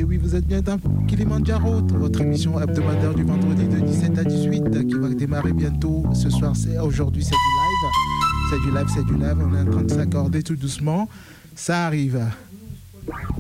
Et oui, vous êtes bien dans Kilimandjaro, votre émission hebdomadaire du vendredi de 17 à 18 qui va démarrer bientôt. Ce soir, aujourd'hui, c'est du live. C'est du live. On est en train de s'accorder tout doucement. Ça arrive.